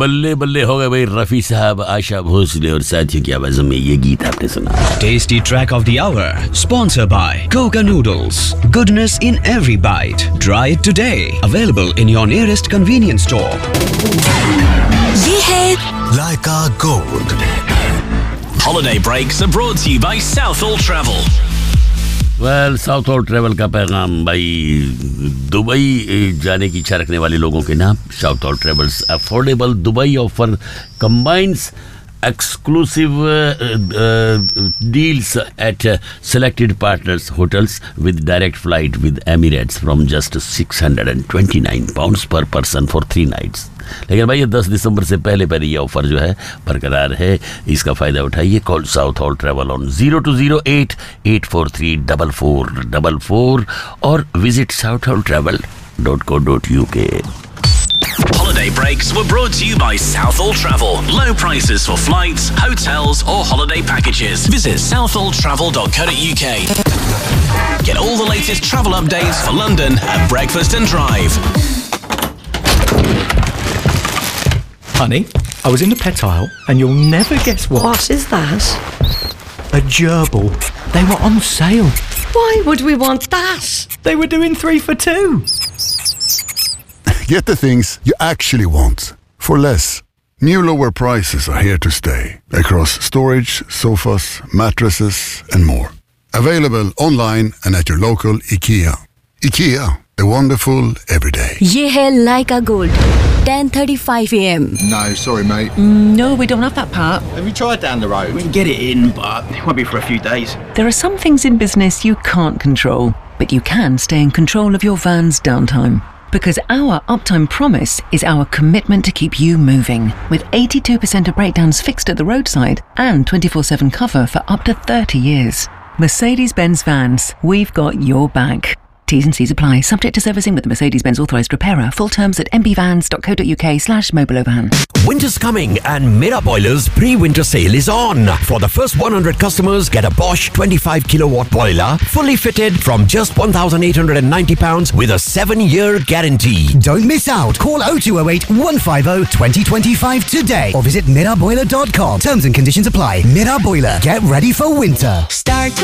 बल्ले बल्ले हो गए भाई रफी साहब, आशा भोसले और साथियों की आवाजों में ये गीत आपने सुना. Tasty track of the hour, sponsored by Coca Noodles. Goodness in every bite. Try it today. Available in your nearest convenience store. ये है Laika Gold. Holiday breaks are brought to you by Southall Travel. Well south all travel का पैगाम भाई Dubai जाने की इच्छा रखने वाले लोगों के नाम. South all travels affordable Dubai offer combines exclusive deals at selected partners hotels with direct flight with Emirates from just £629 per person for 3 nights. लेकिन भाई ये 10 दिसंबर से पहले ये ऑफर जो है बरकरार है. इसका फायदा उठाइए. Call south all travel on 0208-843-4444 और visit southalltravel.co.uk. Holiday breaks were brought to you by Southall Travel. Low prices for flights, hotels or holiday packages. Visit southalltravel.co.uk. Get all the latest travel updates for London at Breakfast and Drive. Honey, I was in the pet aisle and you'll never guess what. What is that? A gerbil. They were on sale. Why would we want that? They were doing 3 for 2. Get the things you actually want for less. New lower prices are here to stay across storage, sofas, mattresses and more. Available online and at your local IKEA. IKEA, the wonderful everyday. ये है Laika Gold. 10:35 a.m. No, sorry, mate. No, we don't have that part. Have you tried down the road? We can get it in, but it won't be for a few days. There are some things in business you can't control, but you can stay in control of your van's downtime. Because our uptime promise is our commitment to keep you moving. With 82% of breakdowns fixed at the roadside and 24/7 cover for up to 30 years. Mercedes-Benz Vans, we've got your back. T's and C's apply. Subject to servicing with the Mercedes-Benz authorised repairer. Full terms at mbvans.co.uk/mobilovan. Winter's coming and Mira Boiler's pre-winter sale is on. For the first 100 customers, get a Bosch 25 kilowatt boiler, fully fitted from just £1,890 with a 7-year guarantee. Don't miss out. Call 0208 150 2025 today or visit miraboiler.com. Terms and conditions apply. Mira Boiler. Get ready for winter. Start